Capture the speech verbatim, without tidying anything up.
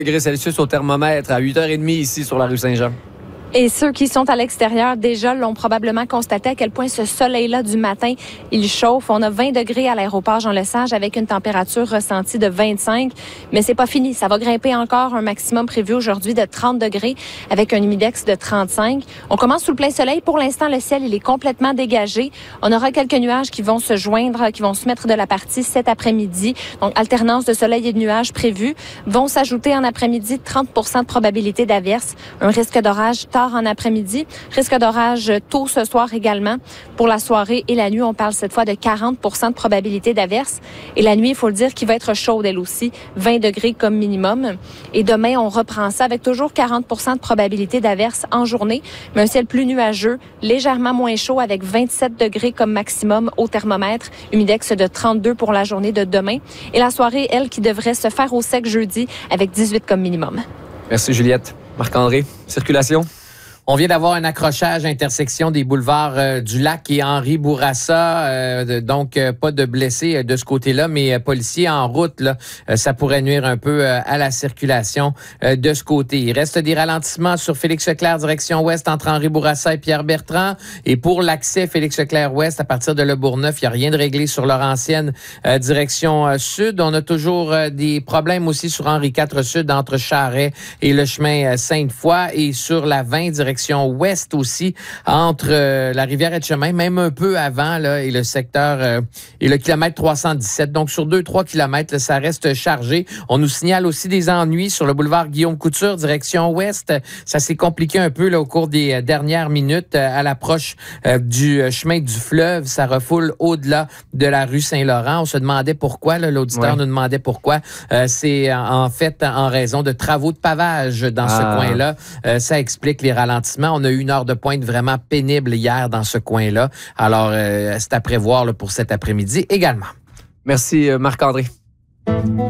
degrés Celsius au thermomètre à huit heures trente ici sur la rue Saint-Jean. Et ceux qui sont à l'extérieur déjà l'ont probablement constaté à quel point ce soleil-là du matin, il chauffe. On a vingt degrés à l'aéroport Jean-Lesage avec une température ressentie de vingt-cinq. Mais c'est pas fini. Ça va grimper encore, un maximum prévu aujourd'hui de trente degrés avec un humidex de trente-cinq. On commence sous le plein soleil. Pour l'instant, le ciel, il est complètement dégagé. On aura quelques nuages qui vont se joindre, qui vont se mettre de la partie cet après-midi. Donc, alternance de soleil et de nuages prévus. Vont s'ajouter en après-midi trente pour cent de probabilité d'averse. Un risque d'orage tard en après-midi. Risque d'orage tôt ce soir également. Pour la soirée et la nuit, on parle cette fois de quarante pour cent de probabilité d'averse. Et la nuit, il faut le dire, qui va être chaude elle aussi, vingt degrés comme minimum. Et demain, on reprend ça avec toujours quarante pour cent de probabilité d'averse en journée, mais un ciel plus nuageux, légèrement moins chaud avec vingt-sept degrés comme maximum au thermomètre, humidex de trente-deux pour la journée de demain. Et la soirée, elle, qui devrait se faire au sec jeudi avec dix-huit comme minimum. Merci Juliette. Marc-André, circulation? On vient d'avoir un accrochage intersection des boulevards euh, du Lac et Henri Bourassa. Euh, donc, euh, pas de blessés euh, de ce côté-là, mais euh, policiers en route, là, euh, ça pourrait nuire un peu euh, à la circulation euh, de ce côté. Il reste des ralentissements sur Félix-Leclerc, direction ouest, entre Henri Bourassa et Pierre-Bertrand. Et pour l'accès Félix-Leclerc-Ouest, à partir de Le Bourgneuf, il n'y a rien de réglé sur Laurentienne, euh, direction euh, sud. On a toujours euh, des problèmes aussi sur Henri quatre sud, entre Charret et le chemin euh, Sainte-Foy. Et sur la vingt, direction ouest aussi, entre euh, la rivière Etchemin, même un peu avant, là, et le secteur, euh, et le kilomètre trois cent dix-sept. Donc, sur deux à trois kilomètres, là, ça reste chargé. On nous signale aussi des ennuis sur le boulevard Guillaume-Couture, direction ouest. Ça s'est compliqué un peu là, au cours des euh, dernières minutes euh, à l'approche euh, du euh, chemin du fleuve. Ça refoule au-delà de la rue Saint-Laurent. On se demandait pourquoi, là, l'auditeur ouais. nous demandait pourquoi. Euh, c'est en fait en raison de travaux de pavage dans ah. ce coin-là. Euh, ça explique les ralentissements. On a eu une heure de pointe vraiment pénible hier dans ce coin-là. Alors, euh, c'est à prévoir là, pour cet après-midi également. Merci, Marc-André.